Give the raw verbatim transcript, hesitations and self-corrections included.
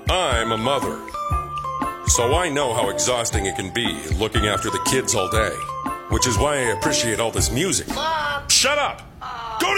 I'm a mother, so I know how exhausting it can be looking after the kids all day, which is why I appreciate all this music. Mom! Shut up! Oh. Go to